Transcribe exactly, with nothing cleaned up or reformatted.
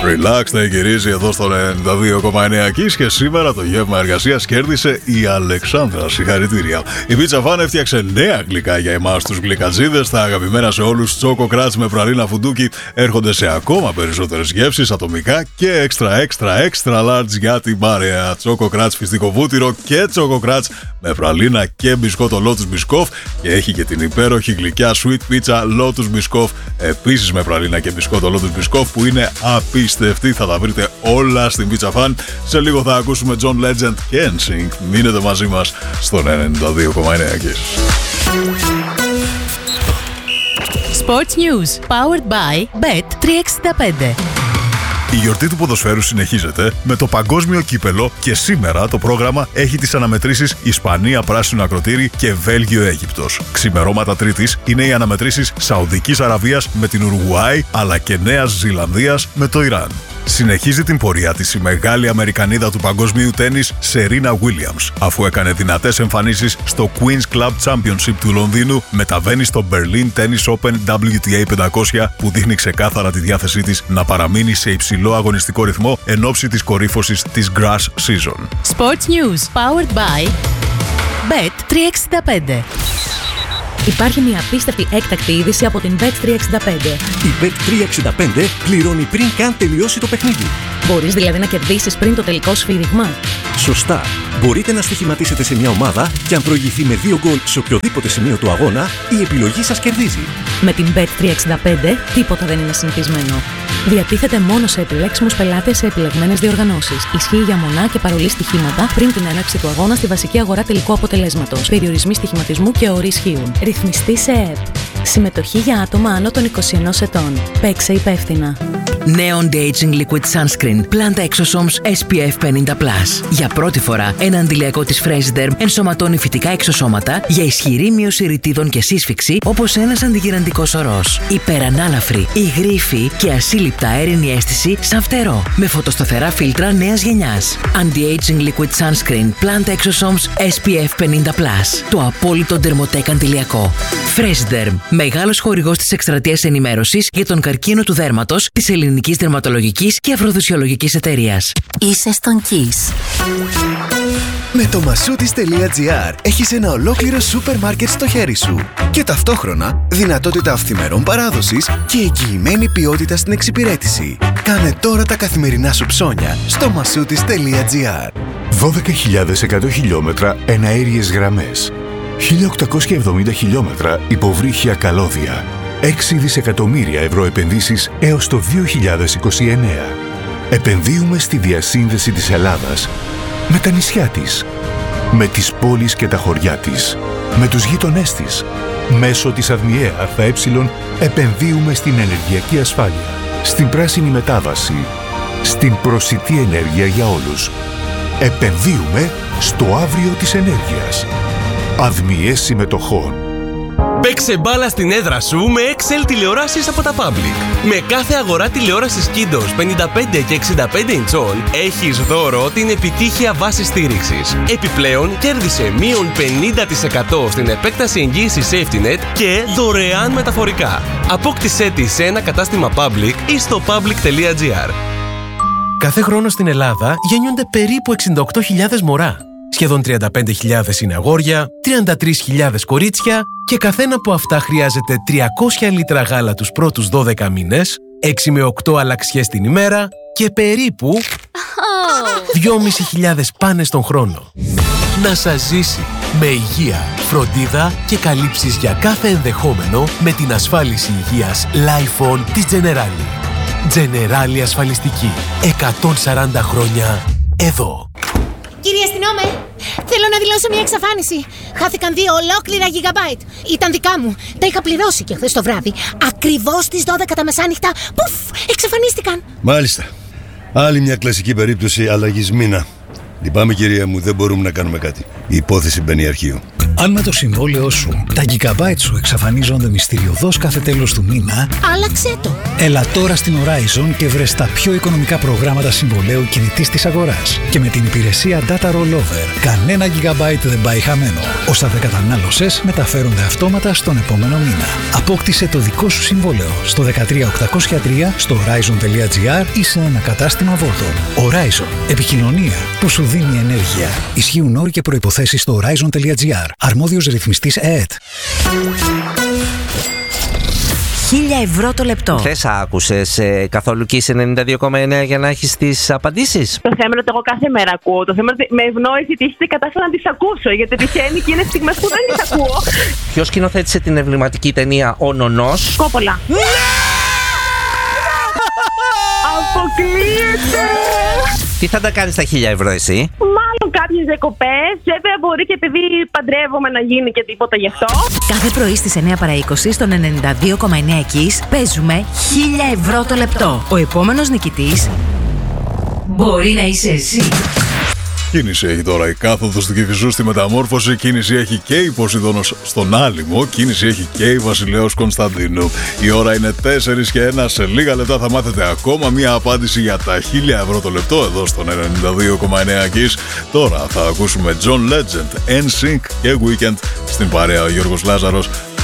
Relax, θα γυρίζει εδώ στο ενενήντα δύο κόμμα εννέα Kiss και σήμερα το γεύμα εργασίας κέρδισε η Αλεξάνδρα. Συγχαρητήρια. Η Pizza Fan έφτιαξε νέα γλυκά για εμάς τους γλυκατζίδες. Τα αγαπημένα σε όλους τσόκο κράτς με πραλίνα φουντούκι έρχονται σε ακόμα περισσότερες γεύσεις ατομικά και έξτρα έξτρα έξτρα large για την παρέα. Τσόκο κράτς φιστικό βούτυρο και τσόκο κράτς με πραλίνα και μπισκότο Lotus Biscoff και έχει και την υπέροχη γλυκιά Sweet Pizza Lotus Biscoff επίσης με πραλίνα και μπισκότο Lotus Biscoff που είναι απίστευτη. Θα τα βρείτε όλα στην Pizza Fan. Σε λίγο θα ακούσουμε John Legend και εν σινκ. Μείνετε μαζί μας στον ενενήντα δύο κόμμα εννέα Kiss. Sports News Powered by μπετ τριακόσια εξήντα πέντε. Η γιορτή του ποδοσφαίρου συνεχίζεται με το παγκόσμιο κύπελο και σήμερα το πρόγραμμα έχει τις αναμετρήσεις Ισπανία πράσινο ακροτήρι και Βέλγιο Αίγυπτος. Ξημερώματα Τρίτης είναι οι αναμετρήσεις Σαουδικής Αραβίας με την Ουρουγουάη αλλά και Νέας Ζηλανδίας με το Ιράν. Συνεχίζει την πορεία της η μεγάλη Αμερικανίδα του παγκοσμίου τένις Σερίνα Βίλιαμς. Αφού έκανε δυνατές εμφανίσεις στο Queen's Club Championship του Λονδίνου, μεταβαίνει στο Berlin Tennis Open ντάμπλιου τι έι πεντακόσια που δείχνει ξεκάθαρα τη διάθεσή της να παραμείνει σε υψηλό αγωνιστικό ρυθμό εν ώψη της κορύφωσης της Grass Season. Sports News Powered by μπετ τριακόσια εξήντα πέντε. Υπάρχει μια απίστευτη έκτακτη είδηση από την μπετ τριακόσια εξήντα πέντε. Η μπετ τριακόσια εξήντα πέντε πληρώνει πριν καν τελειώσει το παιχνίδι. Μπορείς δηλαδή να κερδίσεις πριν το τελικό σφύριγμα. Σωστά. Μπορείτε να στοιχηματίσετε σε μια ομάδα και αν προηγηθεί με δύο γκολ σε οποιοδήποτε σημείο του αγώνα, η επιλογή σας κερδίζει. Με την μπετ τριακόσια εξήντα πέντε τίποτα δεν είναι συνηθισμένο. Διατίθεται μόνο σε επιλέξιμους πελάτες σε επιλεγμένες διοργανώσεις. Ισχύει για μονά και παρολί στοιχήματα πριν την έναρξη του αγώνα στη βασική αγορά τελικού αποτελέσματος. Περιορισμοί στοιχηματισμού και όροι ισχύουν. Ρυθμιστή σε ΕΕΠ. Συμμετοχή για άτομα άνω των είκοσι ενός ετών. Παίξε υπεύθυνα. Νέο Anti-Aging Liquid Sunscreen Planta Exosomes ες πι εφ πενήντα πλας. Για πρώτη φορά, ένα αντιλιακό της Freshderm ενσωματώνει φυτικά εξωσώματα για ισχυρή μείωση ρητίδων και σύσφυξη όπως ένας αντιγυραντικός ορός. Υπερανάλαφρη, υγρή υφή και ασύλληπτα αέρινη αίσθηση σαν φτερό. Με φωτοσταθερά φίλτρα νέας γενιάς. Anti-Aging Liquid Sunscreen Planta Exosomes ες πι εφ πενήντα πλας. Το απόλυτο Dermotech αντιλιακό. Freshderm. Μεγάλος χορηγός της εκστρατείας ενημέρωσης για τον καρκίνο του δέρματος της Ελληνικής Δερματολογικής και Αφροδισιολογικής Εταιρείας. Είσαι στον Kiss. Με το μασούτις τελεία τζι άρ έχεις ένα ολόκληρο σούπερ μάρκετ στο χέρι σου και ταυτόχρονα δυνατότητα αυθημερών παράδοσης και εγγυημένη ποιότητα στην εξυπηρέτηση. Κάνε τώρα τα καθημερινά σου ψώνια στο μασούτις τελεία τζι άρ. δώδεκα χιλιάδες εκατό χιλιόμετρα εναέριες γραμμές, χίλια οκτακόσια εβδομήντα χιλιόμετρα υποβρύχια καλώδια, έξι δισεκατομμύρια ευρώ επενδύσεις έως το δύο χιλιάδες είκοσι εννέα. Επενδύουμε στη διασύνδεση της Ελλάδας με τα νησιά της, με τις πόλεις και τα χωριά της, με τους γείτονές της. Μέσω της ΑΔΜΙΕ ΑΕ επενδύουμε στην ενεργειακή ασφάλεια, στην πράσινη μετάβαση, στην προσιτή ενέργεια για όλους. Επενδύουμε στο αύριο της ενέργειας. ΑΔΜΙΕ συμμετοχών. Παίξε μπάλα στην έδρα σου με εξ ελ τηλεοράσεις από τα Public. Με κάθε αγορά τηλεόρασης Kindos πενήντα πέντε και εξήντα πέντε ιντσών έχεις δώρο την επιτύχεια βάση στήριξης. Επιπλέον κέρδισε μείον πενήντα τοις εκατό στην επέκταση εγγύησης SafetyNet και δωρεάν μεταφορικά. Απόκτησέ τη σε ένα κατάστημα Public ή στο public τελεία τζι άρ. Κάθε χρόνο στην Ελλάδα γεννιούνται περίπου εξήντα οκτώ χιλιάδες μωρά. Σχεδόν τριάντα πέντε χιλιάδες είναι αγόρια, τριάντα τρεις χιλιάδες κορίτσια και καθένα από αυτά χρειάζεται τριακόσια λίτρα γάλα τους πρώτους δώδεκα μήνες, έξι με οκτώ αλλαξιές την ημέρα και περίπου δυόμισι χιλιάδες πάνες τον χρόνο. Να σας ζήσει με υγεία, φροντίδα και καλύψεις για κάθε ενδεχόμενο με την ασφάλιση υγείας Lifon της Generali. Generali ασφαλιστική. εκατόν σαράντα χρόνια εδώ. Κύριε αστυνόμε, θέλω να δηλώσω μια εξαφάνιση. Χάθηκαν δύο ολόκληρα gigabyte. Ήταν δικά μου. Τα είχα πληρώσει και χθες το βράδυ. Ακριβώς στις δώδεκα τα μεσάνυχτα. Πουφ, εξαφανίστηκαν. Μάλιστα. Άλλη μια κλασική περίπτωση αλλαγής μήνα. Λυπάμαι κυρία μου, δεν μπορούμε να κάνουμε κάτι. Η υπόθεση μπαίνει αρχείο. Αν με το συμβόλαιό σου τα gigabyte σου εξαφανίζονται μυστηριωδώς κάθε τέλος του μήνα, άλλαξε το. Έλα τώρα στην Horizon και βρες τα πιο οικονομικά προγράμματα συμβολαίου κινητής της αγοράς. Και με την υπηρεσία Data Rollover, κανένα gigabyte δεν πάει χαμένο. Όσα δεν κατανάλωσες μεταφέρονται αυτόματα στον επόμενο μήνα. Απόκτησε το δικό σου συμβόλαιο στο δεκατρία οκτακόσια τρία, στο horizon.gr ή σε ένα κατάστημα Vodafone. Horizon. Επικοινωνία που σου δίνει ενέργεια. Ισχύουν όροι και προϋποθέσεις στο horizon.gr. Αρμόδιος ρυθμιστής ΕΕΤ. Χίλια ευρώ το λεπτό. Θες άκουσες ε, καθόλου Kiss ενενήντα δύο κόμμα εννέα για να έχεις τις απαντήσεις? Το θέμα είναι ότι εγώ κάθε μέρα ακούω. Το θέμα είναι ότι με ευνόησε η τύχη και κατάφερα να τις ακούσω. Γιατί τυχαίνει και είναι στιγμές που δεν τις ακούω. Ποιος σκηνοθέτησε την εμβληματική ταινία Ο Νονός? Κόπολα. Αποκλείεται! Τι θα τα κάνεις τα χίλια ευρώ εσύ? Μάλλον κάποιες διακοπές. Βέβαια μπορεί και επειδή παντρεύομαι να γίνει και τίποτα γι' αυτό. Κάθε πρωί στις εννέα παρά είκοσι στον ενενήντα δύο κόμμα εννέα Kiss παίζουμε χίλια ευρώ το λεπτό. Ο επόμενος νικητής μπορεί να είσαι εσύ. Κίνηση έχει τώρα η κάθοδος του Κηφισού στη Μεταμόρφωση, κίνηση έχει και η Ποσειδώνος στον Άλυμο, κίνηση έχει και η Βασιλέως Κωνσταντίνου. Η ώρα είναι τέσσερα και ένα, σε λίγα λεπτά θα μάθετε ακόμα μία απάντηση για τα χίλια ευρώ το λεπτό εδώ στον ενενήντα δύο κόμμα εννέα Kiss. Τώρα θα ακούσουμε John Legend, εν συνκ και Weekend στην παρέα ο Γιώργος Λάζαρος.